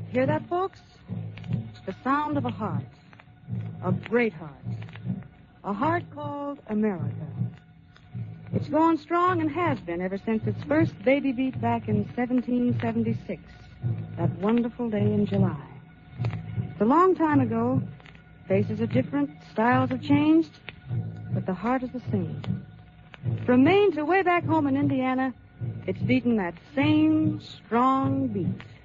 Hear that, folks? The sound of a heart. A great heart. A heart called America. It's going strong and has been ever since its first baby beat back in 1776. That wonderful day in July. It's a long time ago. Faces are different, styles have changed, but the heart is the same. From Maine to way back home in Indiana, it's beating that same strong beat.